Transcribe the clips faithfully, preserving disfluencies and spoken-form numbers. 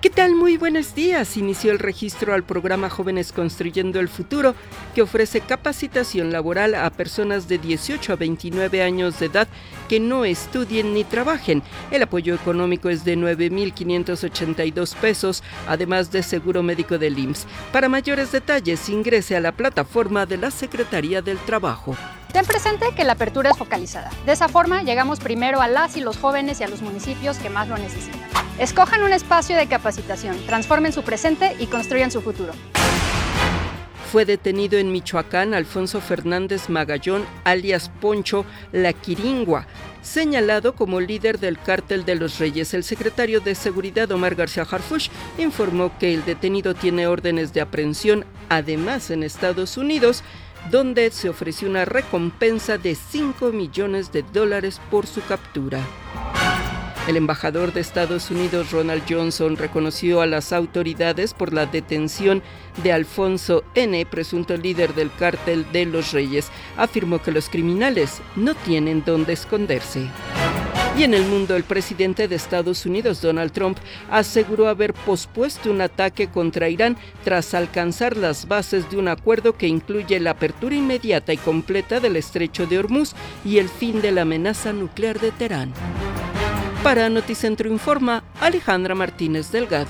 ¿Qué tal? Muy buenos días. Inició el registro al programa Jóvenes Construyendo el Futuro, que ofrece capacitación laboral a personas de dieciocho a veintinueve años de edad que no estudien ni trabajen. El apoyo económico es de nueve mil quinientos ochenta y dos pesos, además de seguro médico del I M S S. Para mayores detalles, ingrese a la plataforma de la Secretaría del Trabajo. Ten presente que la apertura es focalizada. De esa forma, llegamos primero a las y los jóvenes y a los municipios que más lo necesitan. Escojan un espacio de capacitación, transformen su presente y construyan su futuro. Fue detenido en Michoacán Alfonso Fernández Magallón, alias Poncho La Quiringua, señalado como líder del Cártel de los Reyes. El secretario de Seguridad, Omar García Harfuch, informó que el detenido tiene órdenes de aprehensión, además en Estados Unidos, donde se ofreció una recompensa de cinco millones de dólares por su captura. El embajador de Estados Unidos, Ronald Johnson, reconoció a las autoridades por la detención de Alfonso N., presunto líder del Cártel de los Reyes. Afirmó que los criminales no tienen dónde esconderse. Y en el mundo, el presidente de Estados Unidos, Donald Trump, aseguró haber pospuesto un ataque contra Irán tras alcanzar las bases de un acuerdo que incluye la apertura inmediata y completa del estrecho de Hormuz y el fin de la amenaza nuclear de Teherán. Para Noticentro Informa, Alejandra Martínez Delgado.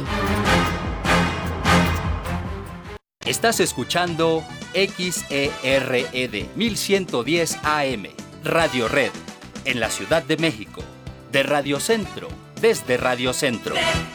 Estás escuchando X E R E D mil ciento diez A M, Radio Red, en la Ciudad de México. De Radio Centro, desde Radio Centro.